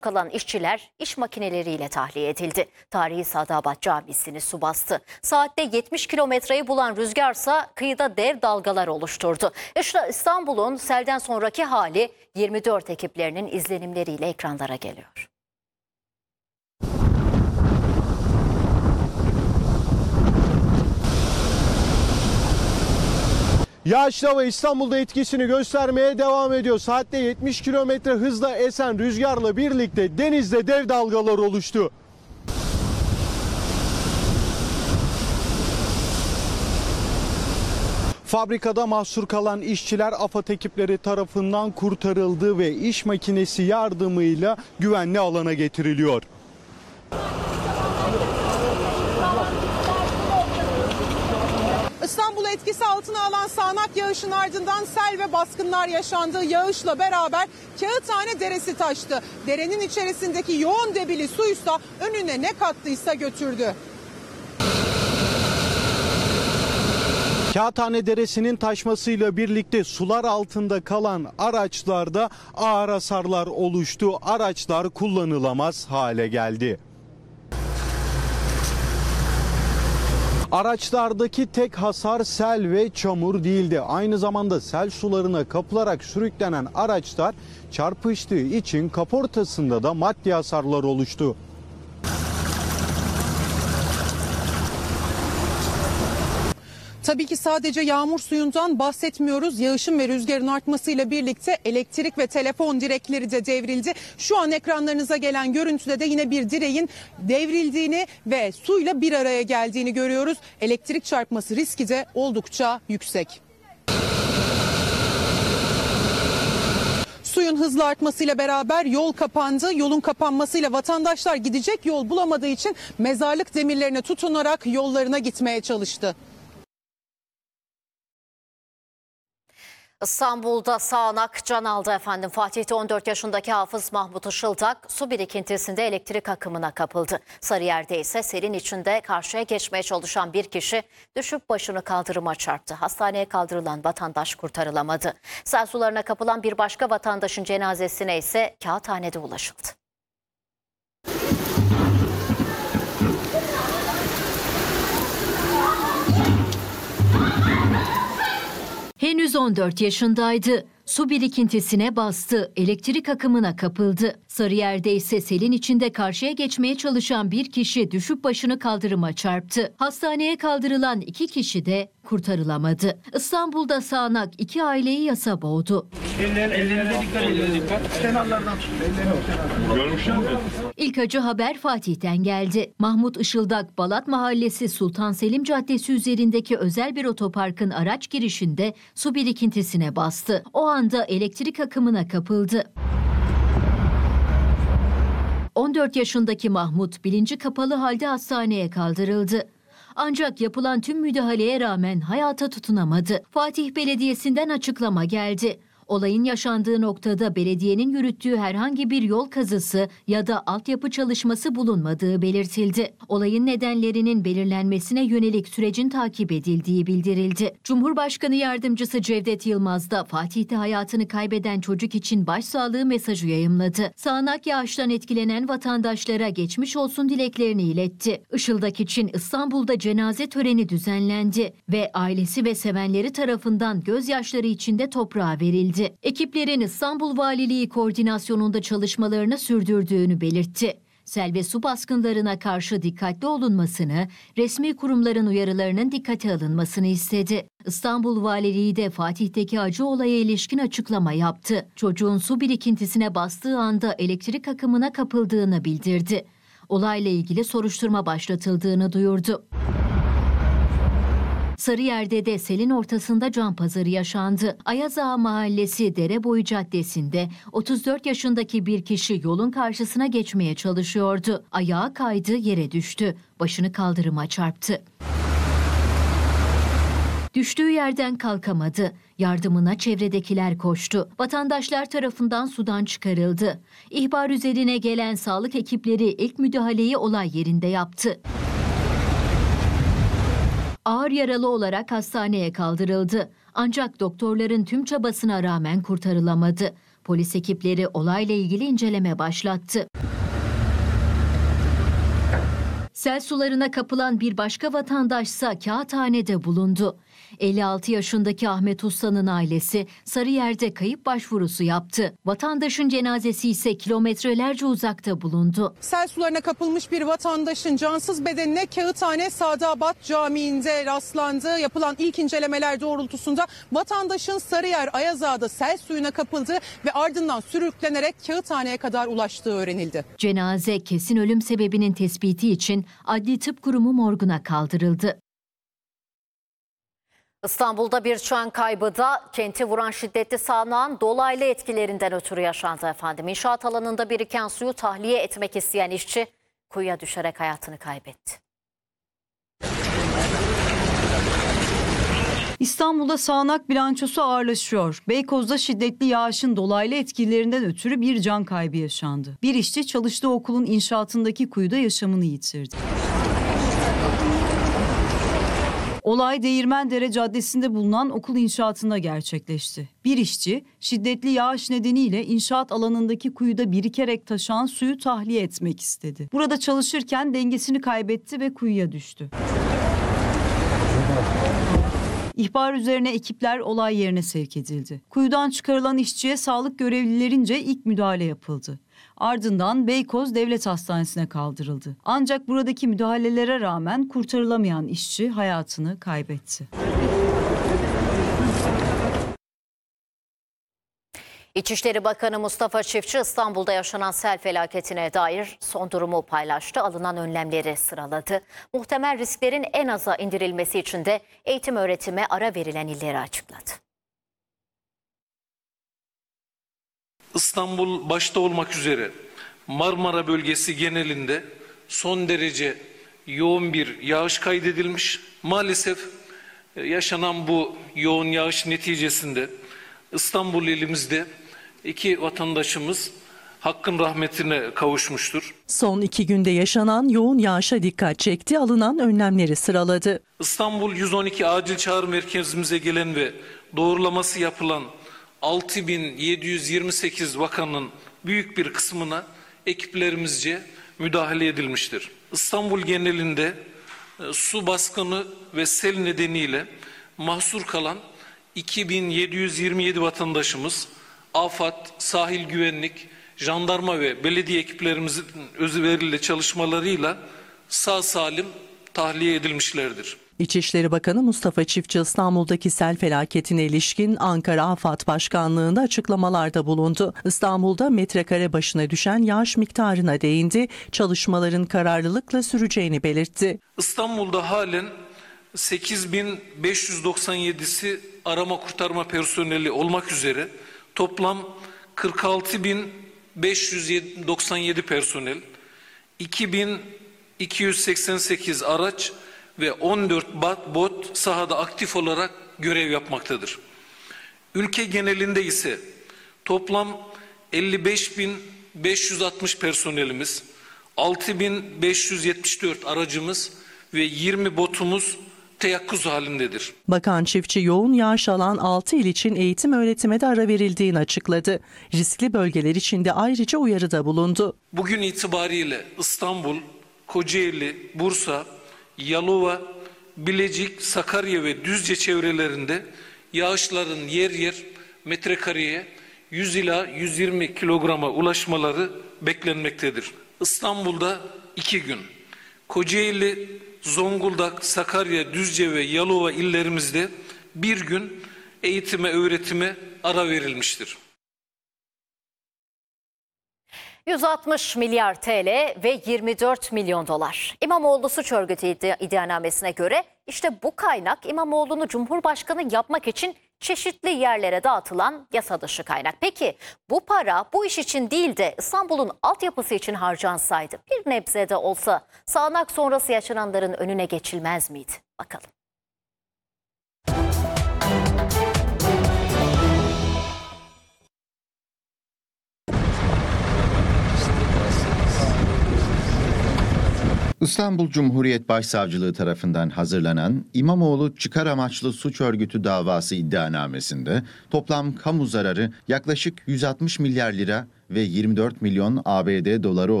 Kalan işçiler iş makineleriyle tahliye edildi. Tarihi Sadabat Camisi'ni su bastı. Saatte 70 kilometreyi bulan rüzgarsa kıyıda dev dalgalar oluşturdu. İşte İstanbul'un selden sonraki hali 24 ekiplerinin izlenimleriyle ekranlara geliyor. Yağışlı hava İstanbul'da etkisini göstermeye devam ediyor. Saatte 70 kilometre hızla esen rüzgarla birlikte denizde dev dalgalar oluştu. Fabrikada mahsur kalan işçiler AFAD ekipleri tarafından kurtarıldı ve iş makinesi yardımıyla güvenli alana getiriliyor. İstanbul'u etkisi altına alan sağanak yağışın ardından sel ve baskınlar yaşandı. Yağışla beraber Kağıthane Deresi taştı. Derenin içerisindeki yoğun debili suysa önüne ne kattıysa götürdü. Kağıthane Deresi'nin taşmasıyla birlikte sular altında kalan araçlarda ağır hasarlar oluştu. Araçlar kullanılamaz hale geldi. Araçlardaki tek hasar sel ve çamur değildi. Aynı zamanda sel sularına kapılarak sürüklenen araçlar çarpıştığı için kaportasında da maddi hasarlar oluştu. Tabii ki sadece yağmur suyundan bahsetmiyoruz. Yağışın ve rüzgarın artmasıyla birlikte elektrik ve telefon direkleri de devrildi. Şu an ekranlarınıza gelen görüntüde de yine bir direğin devrildiğini ve suyla bir araya geldiğini görüyoruz. Elektrik çarpması riski de oldukça yüksek. Suyun hızla artmasıyla beraber yol kapandı. Yolun kapanmasıyla vatandaşlar gidecek yol bulamadığı için mezarlık demirlerine tutunarak yollarına gitmeye çalıştı. İstanbul'da sağanak can aldı efendim. Fatih'te 14 yaşındaki Hafız Mahmut Işıldak su birikintisinde elektrik akımına kapıldı. Sarıyer'de ise selin içinde karşıya geçmeye çalışan bir kişi düşüp başını kaldırıma çarptı. Hastaneye kaldırılan vatandaş kurtarılamadı. Sel sularına kapılan bir başka vatandaşın cenazesine ise Kağıthane'de ulaşıldı. Henüz 14 yaşındaydı. Su birikintisine bastı, elektrik akımına kapıldı. Sarıyer'de ise selin içinde karşıya geçmeye çalışan bir kişi düşüp başını kaldırıma çarptı. Hastaneye kaldırılan 2 kişi de kurtarılamadı. İstanbul'da sağanak 2 aileyi yasa boğdu. Ellerine dikkat. Kenarlardan tutun. İlk acı haber Fatih'ten geldi. Mahmut Işıldak, Balat Mahallesi Sultan Selim Caddesi üzerindeki özel bir otoparkın araç girişinde su birikintisine bastı. O anda elektrik akımına kapıldı. 14 yaşındaki Mahmut bilinci kapalı halde hastaneye kaldırıldı. Ancak yapılan tüm müdahaleye rağmen hayata tutunamadı. Fatih Belediyesi'nden açıklama geldi. Olayın yaşandığı noktada belediyenin yürüttüğü herhangi bir yol kazısı ya da altyapı çalışması bulunmadığı belirtildi. Olayın nedenlerinin belirlenmesine yönelik sürecin takip edildiği bildirildi. Cumhurbaşkanı Yardımcısı Cevdet Yılmaz da Fatih'te hayatını kaybeden çocuk için başsağlığı mesajı yayımladı. Sağanak yağıştan etkilenen vatandaşlara geçmiş olsun dileklerini iletti. Işıldak için İstanbul'da cenaze töreni düzenlendi ve ailesi ve sevenleri tarafından gözyaşları içinde toprağa verildi. Ekiplerin İstanbul Valiliği koordinasyonunda çalışmalarını sürdürdüğünü belirtti. Sel ve su baskınlarına karşı dikkatli olunmasını, resmi kurumların uyarılarının dikkate alınmasını istedi. İstanbul Valiliği de Fatih'teki acı olaya ilişkin açıklama yaptı. Çocuğun su birikintisine bastığı anda elektrik akımına kapıldığını bildirdi. Olayla ilgili soruşturma başlatıldığını duyurdu. Sarıyer'de de selin ortasında can pazarı yaşandı. Ayazağa Mahallesi Dereboyu Caddesi'nde 34 yaşındaki bir kişi yolun karşısına geçmeye çalışıyordu. Ayağı kaydı, yere düştü. Başını kaldırıma çarptı. Düştüğü yerden kalkamadı. Yardımına çevredekiler koştu. Vatandaşlar tarafından sudan çıkarıldı. İhbar üzerine gelen sağlık ekipleri ilk müdahaleyi olay yerinde yaptı. Ağır yaralı olarak hastaneye kaldırıldı. Ancak doktorların tüm çabasına rağmen kurtarılamadı. Polis ekipleri olayla ilgili inceleme başlattı. Sel sularına kapılan bir başka vatandaşsa Kağıthane'de bulundu. 56 yaşındaki Ahmet Usta'nın ailesi Sarıyer'de kayıp başvurusu yaptı. Vatandaşın cenazesi ise kilometrelerce uzakta bulundu. Sel sularına kapılmış bir vatandaşın cansız bedenine Kağıthane Sadabat Camii'nde rastlandı. Yapılan ilk incelemeler doğrultusunda vatandaşın Sarıyer Ayazağa'da sel suyuna kapıldığı ve ardından sürüklenerek Kağıthane'ye kadar ulaştığı öğrenildi. Cenaze kesin ölüm sebebinin tespiti için Adli Tıp Kurumu morguna kaldırıldı. İstanbul'da bir can kaybı da kenti vuran şiddetli sağanağın dolaylı etkilerinden ötürü yaşandı efendim. İnşaat alanında biriken suyu tahliye etmek isteyen işçi kuyuya düşerek hayatını kaybetti. İstanbul'da sağanak bilançosu ağırlaşıyor. Beykoz'da şiddetli yağışın dolaylı etkilerinden ötürü bir can kaybı yaşandı. Bir işçi çalıştığı okulun inşaatındaki kuyuda yaşamını yitirdi. Olay Değirmendere Caddesi'nde bulunan okul inşaatında gerçekleşti. Bir işçi şiddetli yağış nedeniyle inşaat alanındaki kuyuda birikerek taşan suyu tahliye etmek istedi. Burada çalışırken dengesini kaybetti ve kuyuya düştü. İhbar üzerine ekipler olay yerine sevk edildi. Kuyudan çıkarılan işçiye sağlık görevlilerince ilk müdahale yapıldı. Ardından Beykoz Devlet Hastanesi'ne kaldırıldı. Ancak buradaki müdahalelere rağmen kurtarılamayan işçi hayatını kaybetti. İçişleri Bakanı Mustafa Çiftçi İstanbul'da yaşanan sel felaketine dair son durumu paylaştı. Alınan önlemleri sıraladı. Muhtemel risklerin en aza indirilmesi için de eğitim öğretime ara verilen illeri açıkladı. İstanbul başta olmak üzere Marmara bölgesi genelinde son derece yoğun bir yağış kaydedilmiş. Maalesef yaşanan bu yoğun yağış neticesinde İstanbul ilimizde 2 vatandaşımız Hakk'ın rahmetine kavuşmuştur. Son 2 günde yaşanan yoğun yağışa dikkat çekti, alınan önlemleri sıraladı. İstanbul 112 acil çağrı merkezimize gelen ve doğrulaması yapılan 6.728 vakanın büyük bir kısmına ekiplerimizce müdahale edilmiştir. İstanbul genelinde su baskını ve sel nedeniyle mahsur kalan 2.727 vatandaşımız AFAD, sahil güvenlik, jandarma ve belediye ekiplerimizin özveriyle çalışmalarıyla sağ salim tahliye edilmişlerdir. İçişleri Bakanı Mustafa Çiftçi İstanbul'daki sel felaketine ilişkin Ankara AFAD Başkanlığı'nda açıklamalarda bulundu. İstanbul'da metrekare başına düşen yağış miktarına değindi, çalışmaların kararlılıkla süreceğini belirtti. İstanbul'da halen 8.597'si arama kurtarma personeli olmak üzere toplam 46.597 personel, 2.288 araç ve 14 bot sahada aktif olarak görev yapmaktadır. Ülke genelinde ise toplam 55.560 personelimiz, 6.574 aracımız ve 20 botumuz teyakkuz halindedir. Bakan Çiftçi yoğun yağış alan 6 il için eğitim öğretime de ara verildiğini açıkladı. Riskli bölgeler için de ayrıca uyarıda bulundu. Bugün itibariyle İstanbul, Kocaeli, Bursa, Yalova, Bilecik, Sakarya ve Düzce çevrelerinde yağışların yer yer metrekareye 100 ila 120 kilograma ulaşmaları beklenmektedir. İstanbul'da 2 gün, Kocaeli, Zonguldak, Sakarya, Düzce ve Yalova illerimizde 1 gün eğitime, öğretime ara verilmiştir. 160 milyar TL ve 24 milyon dolar. İmamoğlu suç örgütü iddianamesine göre işte bu kaynak İmamoğlu'nu Cumhurbaşkanı yapmak için çeşitli yerlere dağıtılan yasa dışı kaynak. Peki bu para bu iş için değil de İstanbul'un altyapısı için harcansaydı bir nebze de olsa sağanak sonrası yaşananların önüne geçilmez miydi? Bakalım. İstanbul Cumhuriyet Başsavcılığı tarafından hazırlanan İmamoğlu çıkar amaçlı suç örgütü davası iddianamesinde toplam kamu zararı yaklaşık 160 milyar lira ve 24 milyon ABD doları